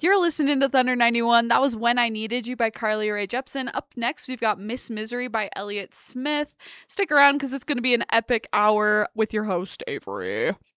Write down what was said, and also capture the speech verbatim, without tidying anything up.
You're listening to Thunder ninety-one. That was When I Needed You by Carly Rae Jepsen. Up next, we've got Miss Misery by Elliott Smith. Stick around because it's going to be an epic hour with your host, Avery.